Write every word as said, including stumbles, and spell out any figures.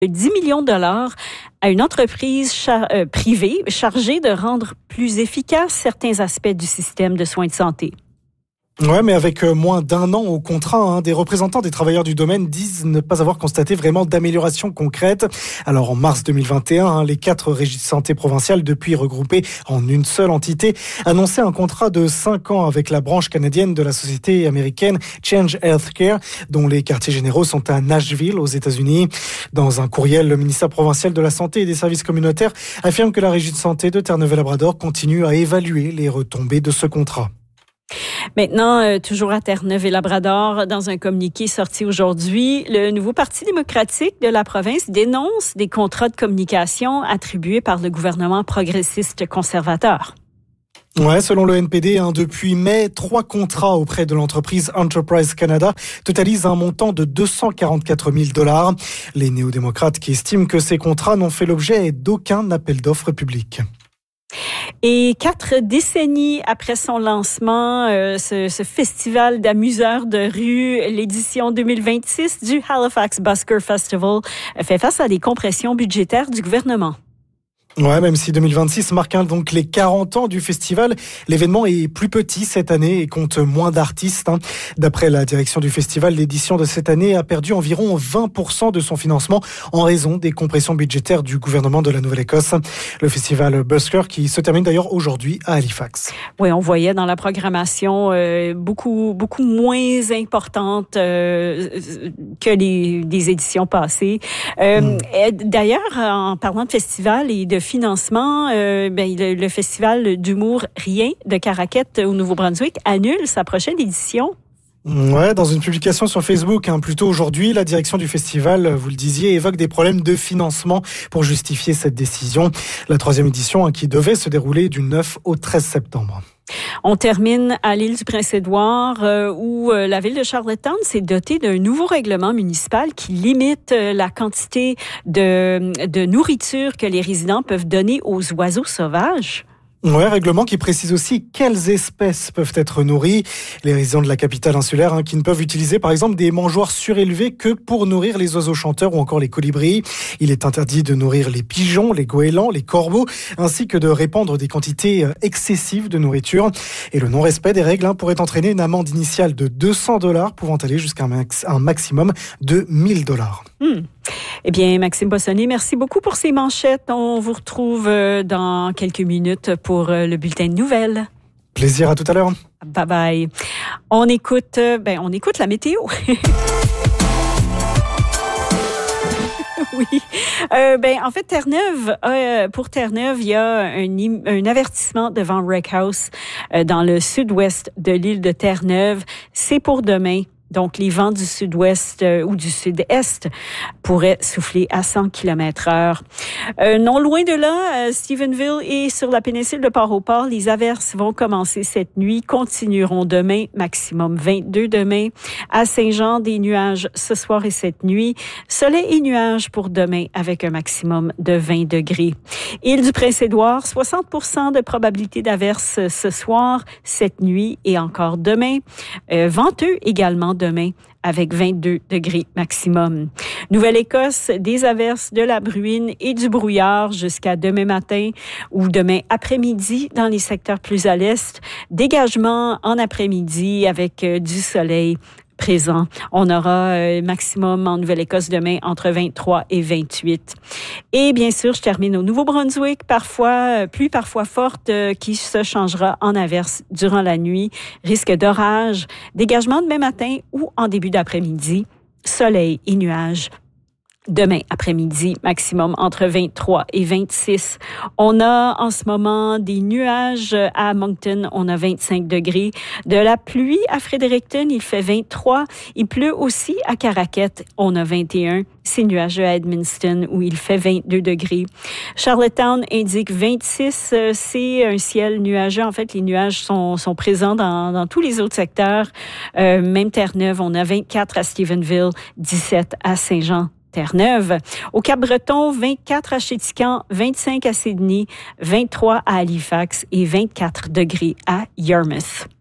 dix millions de dollars à une entreprise char- euh, privée chargée de rendre plus efficaces certains aspects du système de soins de santé. Ouais, mais avec moins d'un an au contrat, hein, des représentants des travailleurs du domaine disent ne pas avoir constaté vraiment d'amélioration concrète. Alors en mars deux mille vingt et un, hein, les quatre régies de santé provinciales, depuis regroupées en une seule entité, annonçaient un contrat de cinq ans avec la branche canadienne de la société américaine Change Healthcare, dont les quartiers généraux sont à Nashville, aux États-Unis. Dans un courriel, le ministère provincial de la Santé et des Services communautaires affirme que la régie de santé de Terre-Neuve-Labrador continue à évaluer les retombées de ce contrat. Maintenant, euh, toujours à Terre-Neuve et Labrador, dans un communiqué sorti aujourd'hui, le nouveau Parti démocratique de la province dénonce des contrats de communication attribués par le gouvernement progressiste conservateur. Ouais, selon le N P D, hein, depuis mai, trois contrats auprès de l'entreprise Enterprise Canada totalisent un montant de deux cent quarante-quatre mille dollars. Les néo-démocrates qui estiment que ces contrats n'ont fait l'objet d'aucun appel d'offres public. Et quatre décennies après son lancement, euh, ce, ce festival d'amuseurs de rue, l'édition deux mille vingt-six du Halifax Busker Festival, fait face à des compressions budgétaires du gouvernement. Ouais, même si deux mille vingt-six marque hein, donc les quarante ans du festival, l'événement est plus petit cette année et compte moins d'artistes. Hein. D'après la direction du festival, l'édition de cette année a perdu environ vingt pour cent de son financement en raison des compressions budgétaires du gouvernement de la Nouvelle-Écosse. Le festival Busker qui se termine d'ailleurs aujourd'hui à Halifax. Oui, on voyait dans la programmation euh, beaucoup beaucoup moins importante euh, que les, les éditions passées. Euh, mm. D'ailleurs, en parlant de festival et de financement, euh, ben, le, le festival d'humour Rien de Caraquette au Nouveau-Brunswick annule sa prochaine édition. Ouais, dans une publication sur Facebook, hein, plus tôt aujourd'hui, la direction du festival, vous le disiez, évoque des problèmes de financement pour justifier cette décision. La troisième édition, hein, qui devait se dérouler du neuf au treize septembre. On termine à l'île du Prince-Édouard euh, où euh, la ville de Charlottetown s'est dotée d'un nouveau règlement municipal qui limite euh, la quantité de, de nourriture que les résidents peuvent donner aux oiseaux sauvages. Ouais, règlement qui précise aussi quelles espèces peuvent être nourries. Les résidents de la capitale insulaire hein, qui ne peuvent utiliser par exemple des mangeoires surélevés que pour nourrir les oiseaux chanteurs ou encore les colibris. Il est interdit de nourrir les pigeons, les goélands, les corbeaux, ainsi que de répandre des quantités excessives de nourriture. Et le non-respect des règles hein, pourrait entraîner une amende initiale de deux cents dollars pouvant aller jusqu'à un, max, un maximum de mille dollars. Hmm. Eh bien, Maxime Bossonnet, merci beaucoup pour ces manchettes. On vous retrouve dans quelques minutes pour le bulletin de nouvelles. Plaisir, à tout à l'heure. Bye bye. On écoute, ben, on écoute la météo. Oui. Euh, ben, en fait, Terre-Neuve, euh, pour Terre-Neuve, il y a un, un avertissement de vent Wreck House euh, dans le sud-ouest de l'île de Terre-Neuve. C'est pour demain. Donc, les vents du sud-ouest euh, ou du sud-est pourraient souffler à cent kilomètres heure. Euh, non loin de là, euh, Stephenville et sur la péninsule de Port-au-Port, les averses vont commencer cette nuit, continueront demain, maximum vingt-deux demain. À Saint-Jean, des nuages ce soir et cette nuit. Soleil et nuages pour demain avec un maximum de vingt degrés. Île du Prince-Édouard, soixante pour cent de probabilité d'averses ce soir, cette nuit et encore demain. Euh, venteux également demain avec vingt-deux degrés maximum. Nouvelle-Écosse, des averses, de la bruine et du brouillard jusqu'à demain matin ou demain après-midi dans les secteurs plus à l'est. Dégagement en après-midi avec euh, du soleil présent. On aura euh, maximum en Nouvelle-Écosse demain entre vingt-trois et vingt-huit. Et bien sûr, je termine au Nouveau-Brunswick, parfois, euh, pluie parfois forte euh, qui se changera en averse durant la nuit. Risque d'orage, dégagement demain matin ou en début d'après-midi. Soleil et nuages. Demain après-midi, maximum entre vingt-trois et vingt-six. On a en ce moment des nuages à Moncton, on a vingt-cinq degrés. De la pluie à Fredericton, il fait vingt-trois. Il pleut aussi à Caraquette, on a vingt et un. C'est nuageux à Edmundston où il fait vingt-deux degrés. Charlottetown indique vingt-six. C'est un ciel nuageux. En fait, les nuages sont, sont présents dans, dans tous les autres secteurs. Euh, même Terre-Neuve, on a vingt-quatre à Stephenville, dix-sept à Saint-Jean. Terre-Neuve. Au Cap-Breton, vingt-quatre à Chéticamp, vingt-cinq à Sydney, vingt-trois à Halifax et vingt-quatre degrés à Yarmouth.